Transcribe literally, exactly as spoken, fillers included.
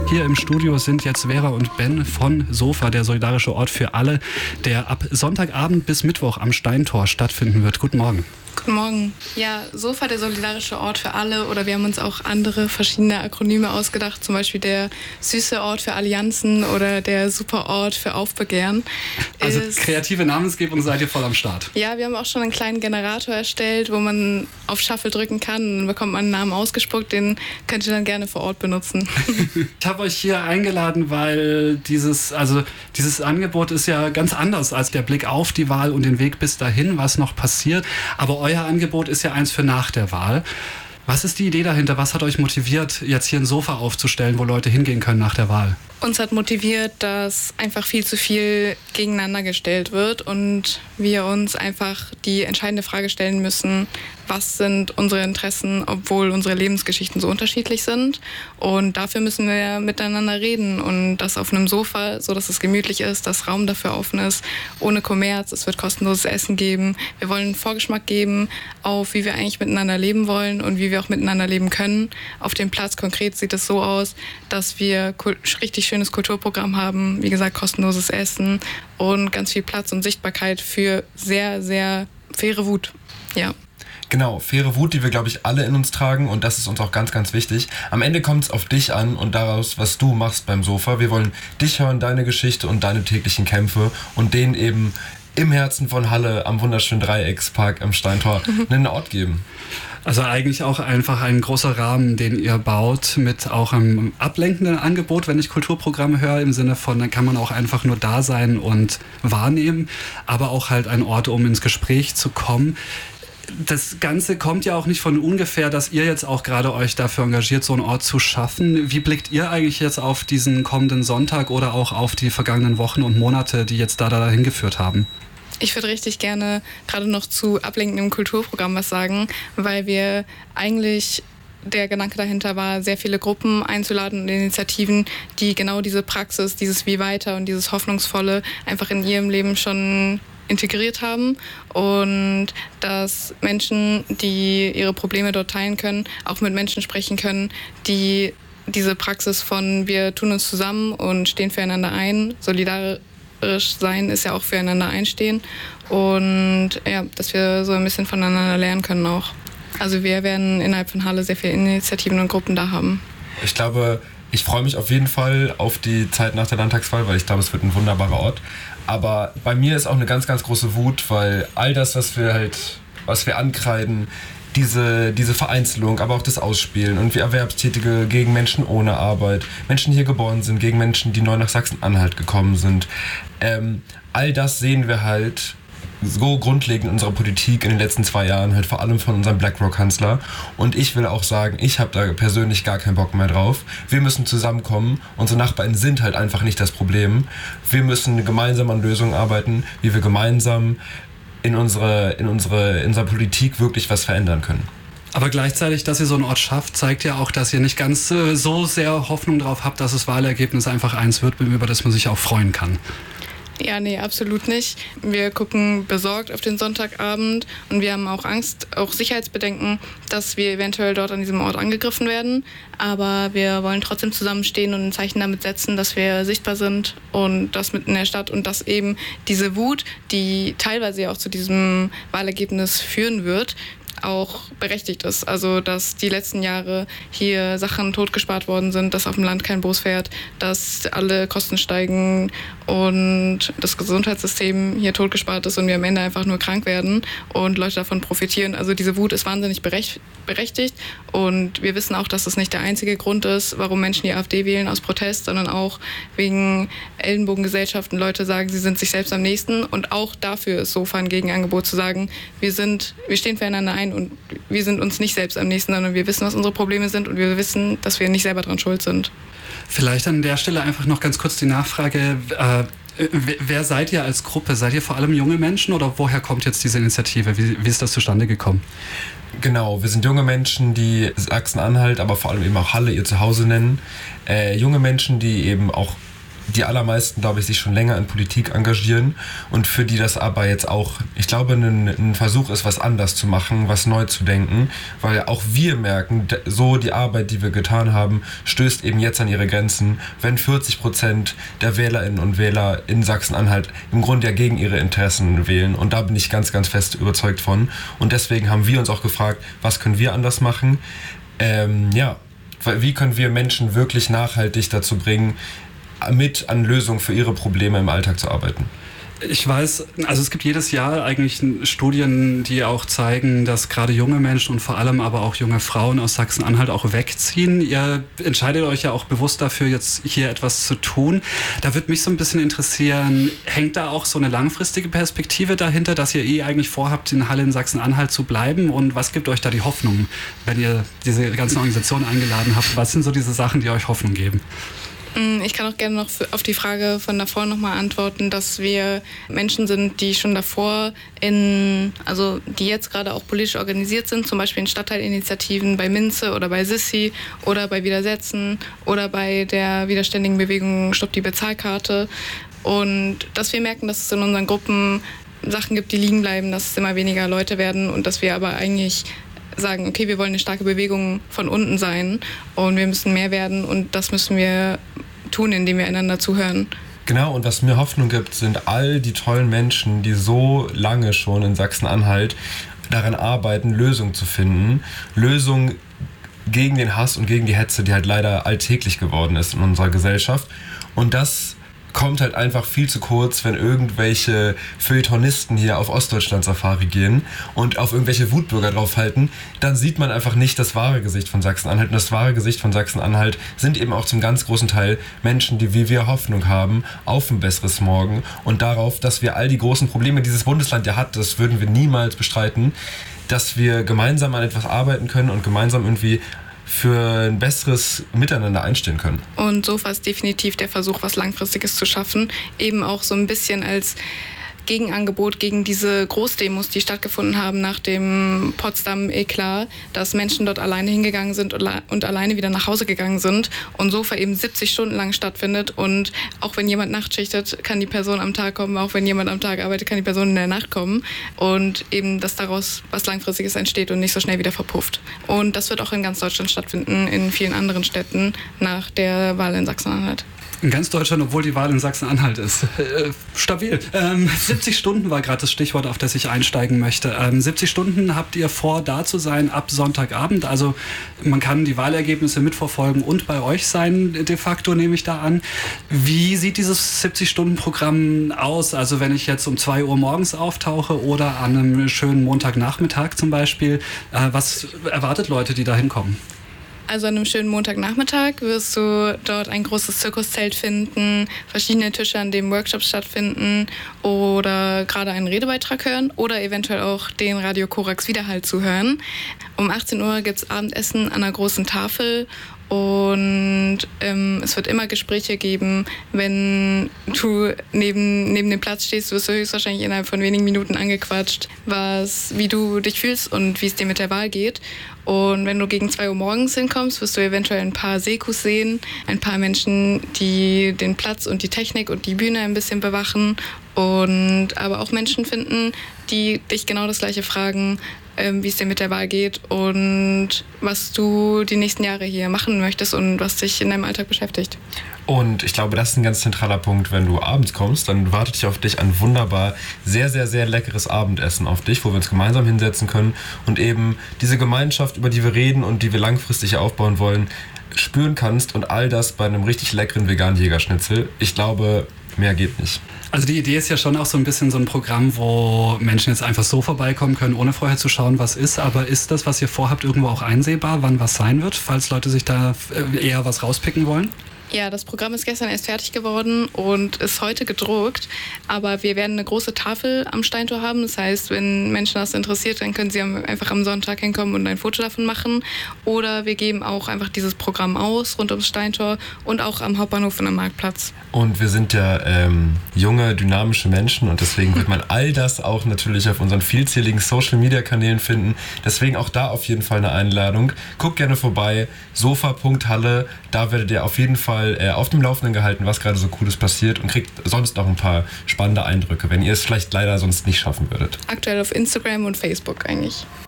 Hier im Studio sind jetzt Vera und Ben von Sofa, der solidarische Ort für alle, der ab Sonntagabend bis Mittwoch am Steintor stattfinden wird. Guten Morgen. Guten Morgen. Ja, Sofa, der solidarische Ort für alle, oder wir haben uns auch andere verschiedene Akronyme ausgedacht, zum Beispiel der süße Ort für Allianzen oder der super Ort für Aufbegehren. Also ist, kreative Namensgebung, seid ihr voll am Start. Ja, wir haben auch schon einen kleinen Generator erstellt, wo man auf Shuffle drücken kann und dann bekommt man einen Namen ausgespuckt, den könnt ihr dann gerne vor Ort benutzen. Ich habe euch hier eingeladen, weil dieses, also dieses Angebot ist ja ganz anders als der Blick auf die Wahl und den Weg bis dahin, was noch passiert. Aber euer Angebot ist ja eins für nach der Wahl. Was ist die Idee dahinter? Was hat euch motiviert, jetzt hier ein Sofa aufzustellen, wo Leute hingehen können nach der Wahl? Uns hat motiviert, dass einfach viel zu viel gegeneinander gestellt wird und wir uns einfach die entscheidende Frage stellen müssen, was sind unsere Interessen, obwohl unsere Lebensgeschichten so unterschiedlich sind. Und dafür müssen wir miteinander reden und das auf einem Sofa, so dass es gemütlich ist, dass Raum dafür offen ist, ohne Kommerz. Es wird kostenloses Essen geben. Wir wollen einen Vorgeschmack geben auf, wie wir eigentlich miteinander leben wollen und wie wir auch miteinander leben können. Auf dem Platz konkret sieht es so aus, dass wir richtig schönes Kulturprogramm haben, wie gesagt, kostenloses Essen und ganz viel Platz und Sichtbarkeit für sehr, sehr faire Wut. Ja. Genau, faire Wut, die wir, glaube ich, alle in uns tragen und das ist uns auch ganz, ganz wichtig. Am Ende kommt es auf dich an und daraus, was du machst beim Sofa. Wir wollen dich hören, deine Geschichte und deine täglichen Kämpfe und denen eben im Herzen von Halle am wunderschönen Dreieckspark am Steintor einen Ort geben. Also eigentlich auch einfach ein großer Rahmen, den ihr baut, mit auch einem ablenkenden Angebot, wenn ich Kulturprogramme höre, im Sinne von, dann kann man auch einfach nur da sein und wahrnehmen, aber auch halt ein Ort, um ins Gespräch zu kommen. Das Ganze kommt ja auch nicht von ungefähr, dass ihr jetzt auch gerade euch dafür engagiert, so einen Ort zu schaffen. Wie blickt ihr eigentlich jetzt auf diesen kommenden Sonntag oder auch auf die vergangenen Wochen und Monate, die jetzt da dahin geführt haben? Ich würde richtig gerne gerade noch zu ablenkendem Kulturprogramm was sagen, weil wir eigentlich, der Gedanke dahinter war, sehr viele Gruppen einzuladen und Initiativen, die genau diese Praxis, dieses Wie weiter und dieses Hoffnungsvolle einfach in ihrem Leben schon integriert haben und dass Menschen, die ihre Probleme dort teilen können, auch mit Menschen sprechen können, die diese Praxis von wir tun uns zusammen und stehen füreinander ein, solidarisch sein ist ja auch füreinander einstehen und ja, dass wir so ein bisschen voneinander lernen können auch. Also wir werden innerhalb von Halle sehr viele Initiativen und Gruppen da haben. Ich glaube, ich freue mich auf jeden Fall auf die Zeit nach der Landtagswahl, weil ich glaube, es wird ein wunderbarer Ort. Aber bei mir ist auch eine ganz, ganz große Wut, weil all das, was wir halt, was wir ankreiden, diese, diese Vereinzelung, aber auch das Ausspielen und wie Erwerbstätige gegen Menschen ohne Arbeit, Menschen, die hier geboren sind, gegen Menschen, die neu nach Sachsen-Anhalt gekommen sind. Ähm, all das sehen wir halt so grundlegend in unserer Politik in den letzten zwei Jahren, halt vor allem von unserem BlackRock-Kanzler. Und ich will auch sagen, ich habe da persönlich gar keinen Bock mehr drauf. Wir müssen zusammenkommen. Unsere Nachbarn sind halt einfach nicht das Problem. Wir müssen gemeinsam an Lösungen arbeiten, wie wir gemeinsam in unsere, in unsere, in unserer Politik wirklich was verändern können. Aber gleichzeitig, dass ihr so einen Ort schafft, zeigt ja auch, dass ihr nicht ganz äh, so sehr Hoffnung drauf habt, dass das Wahlergebnis einfach eins wird, über das man sich auch freuen kann. Ja, nee, absolut nicht. Wir gucken besorgt auf den Sonntagabend und wir haben auch Angst, auch Sicherheitsbedenken, dass wir eventuell dort an diesem Ort angegriffen werden. Aber wir wollen trotzdem zusammenstehen und ein Zeichen damit setzen, dass wir sichtbar sind und das mitten in der Stadt und dass eben diese Wut, die teilweise ja auch zu diesem Wahlergebnis führen wird, auch berechtigt ist. Also, dass die letzten Jahre hier Sachen totgespart worden sind, dass auf dem Land kein Bus fährt, dass alle Kosten steigen und das Gesundheitssystem hier totgespart ist und wir am Ende einfach nur krank werden und Leute davon profitieren. Also diese Wut ist wahnsinnig berechtigt und wir wissen auch, dass das nicht der einzige Grund ist, warum Menschen die AfD wählen aus Protest, sondern auch wegen Ellenbogengesellschaften. Leute sagen, sie sind sich selbst am nächsten und auch dafür ist Sofa ein Gegenangebot zu sagen, wir sind, wir stehen füreinander ein und wir sind uns nicht selbst am nächsten, sondern wir wissen, was unsere Probleme sind und wir wissen, dass wir nicht selber dran schuld sind. Vielleicht an der Stelle einfach noch ganz kurz die Nachfrage, äh, wer seid ihr als Gruppe? Seid ihr vor allem junge Menschen oder woher kommt jetzt diese Initiative? Wie, wie ist das zustande gekommen? Genau, wir sind junge Menschen, die Sachsen-Anhalt, aber vor allem eben auch Halle ihr Zuhause nennen. Äh, junge Menschen, die eben auch die allermeisten, glaube ich, sich schon länger in Politik engagieren und für die das aber jetzt auch, ich glaube, ein, ein Versuch ist, was anders zu machen, was neu zu denken, weil auch wir merken, so die Arbeit, die wir getan haben, stößt eben jetzt an ihre Grenzen, wenn vierzig Prozent der Wählerinnen und Wähler in Sachsen-Anhalt im Grunde ja gegen ihre Interessen wählen, und da bin ich ganz, ganz fest überzeugt von, und deswegen haben wir uns auch gefragt, was können wir anders machen, ähm, ja, wie können wir Menschen wirklich nachhaltig dazu bringen, mit an Lösungen für ihre Probleme im Alltag zu arbeiten? Ich weiß, also es gibt jedes Jahr eigentlich Studien, die auch zeigen, dass gerade junge Menschen und vor allem aber auch junge Frauen aus Sachsen-Anhalt auch wegziehen. Ihr entscheidet euch ja auch bewusst dafür, jetzt hier etwas zu tun. Da würde mich so ein bisschen interessieren, hängt da auch so eine langfristige Perspektive dahinter, dass ihr eh eigentlich vorhabt, in Halle in Sachsen-Anhalt zu bleiben? Und was gibt euch da die Hoffnung, wenn ihr diese ganzen Organisationen eingeladen habt? Was sind so diese Sachen, die euch Hoffnung geben? Ich kann auch gerne noch auf die Frage von davor nochmal antworten, dass wir Menschen sind, die schon davor in, also die jetzt gerade auch politisch organisiert sind, zum Beispiel in Stadtteilinitiativen bei Minze oder bei Sissi oder bei Widersetzen oder bei der widerständigen Bewegung Stopp die Bezahlkarte. Und dass wir merken, dass es in unseren Gruppen Sachen gibt, die liegen bleiben, dass es immer weniger Leute werden und dass wir aber eigentlich sagen, okay, wir wollen eine starke Bewegung von unten sein und wir müssen mehr werden, und das müssen wir tun, indem wir einander zuhören. Genau, und was mir Hoffnung gibt, sind all die tollen Menschen, die so lange schon in Sachsen-Anhalt daran arbeiten, Lösungen zu finden. Lösungen gegen den Hass und gegen die Hetze, die halt leider alltäglich geworden ist in unserer Gesellschaft. Und das kommt halt einfach viel zu kurz, wenn irgendwelche Feuilletonisten hier auf Ostdeutschland-Safari gehen und auf irgendwelche Wutbürger draufhalten, dann sieht man einfach nicht das wahre Gesicht von Sachsen-Anhalt. Und das wahre Gesicht von Sachsen-Anhalt sind eben auch zum ganz großen Teil Menschen, die wie wir Hoffnung haben auf ein besseres Morgen und darauf, dass wir all die großen Probleme, die dieses Bundesland ja hat, das würden wir niemals bestreiten, dass wir gemeinsam an etwas arbeiten können und gemeinsam irgendwie für ein besseres Miteinander einstehen können. Und SOFA ist definitiv der Versuch, was Langfristiges zu schaffen, eben auch so ein bisschen als Gegenangebot gegen diese Großdemos, die stattgefunden haben nach dem Potsdam-Eklat, dass Menschen dort alleine hingegangen sind und alleine wieder nach Hause gegangen sind und SOFA eben siebzig Stunden lang stattfindet, und auch wenn jemand nachtschichtet, kann die Person am Tag kommen, auch wenn jemand am Tag arbeitet, kann die Person in der Nacht kommen, und eben, dass daraus was Langfristiges entsteht und nicht so schnell wieder verpufft. Und das wird auch in ganz Deutschland stattfinden, in vielen anderen Städten nach der Wahl in Sachsen-Anhalt. In ganz Deutschland, obwohl die Wahl in Sachsen-Anhalt ist. Äh, stabil. Ähm, siebzig Stunden war gerade das Stichwort, auf das ich einsteigen möchte. Ähm, siebzig Stunden habt ihr vor, da zu sein ab Sonntagabend. Also man kann die Wahlergebnisse mitverfolgen und bei euch sein, de facto, nehme ich da an. Wie sieht dieses siebzig-Stunden-Programm aus? Also wenn ich jetzt um zwei Uhr morgens auftauche oder an einem schönen Montagnachmittag zum Beispiel, äh, was erwartet Leute, die da hinkommen? Also an einem schönen Montagnachmittag wirst du dort ein großes Zirkuszelt finden, verschiedene Tische, an denen Workshops stattfinden oder gerade einen Redebeitrag hören oder eventuell auch den Radio Korax Widerhall zuhören. Um achtzehn Uhr gibt es Abendessen an einer großen Tafel. Und ähm, es wird immer Gespräche geben. Wenn du neben, neben dem Platz stehst, wirst du höchstwahrscheinlich innerhalb von wenigen Minuten angequatscht, was, wie du dich fühlst und wie es dir mit der Wahl geht. Und wenn du gegen zwei Uhr morgens hinkommst, wirst du eventuell ein paar Sekus sehen, ein paar Menschen, die den Platz und die Technik und die Bühne ein bisschen bewachen. Und aber auch Menschen finden, die dich genau das Gleiche fragen, wie es dir mit der Wahl geht und was du die nächsten Jahre hier machen möchtest und was dich in deinem Alltag beschäftigt. Und ich glaube, das ist ein ganz zentraler Punkt, wenn du abends kommst, dann wartet dich auf dich ein wunderbar, sehr, sehr, sehr leckeres Abendessen auf dich, wo wir uns gemeinsam hinsetzen können und eben diese Gemeinschaft, über die wir reden und die wir langfristig aufbauen wollen, spüren kannst, und all das bei einem richtig leckeren veganen Jägerschnitzel. Ich glaube, mehr geht nicht. Also die Idee ist ja schon auch so ein bisschen so ein Programm, wo Menschen jetzt einfach so vorbeikommen können, ohne vorher zu schauen, was ist. Aber ist das, was ihr vorhabt, irgendwo auch einsehbar, wann was sein wird, falls Leute sich da eher was rauspicken wollen? Ja, das Programm ist gestern erst fertig geworden und ist heute gedruckt, aber wir werden eine große Tafel am Steintor haben. Das heißt, wenn Menschen das interessiert, dann können sie einfach am Sonntag hinkommen und ein Foto davon machen. Oder wir geben auch einfach dieses Programm aus rund ums Steintor und auch am Hauptbahnhof und am Marktplatz. Und wir sind ja ähm, junge, dynamische Menschen und deswegen wird man all das auch natürlich auf unseren vielzähligen Social-Media-Kanälen finden. Deswegen auch da auf jeden Fall eine Einladung. Guckt gerne vorbei, sofa punkt halle, da werdet ihr auf jeden Fall Fall äh, auf dem Laufenden gehalten, was gerade so Cooles passiert und kriegt sonst noch ein paar spannende Eindrücke, wenn ihr es vielleicht leider sonst nicht schaffen würdet. Aktuell auf Instagram und Facebook eigentlich.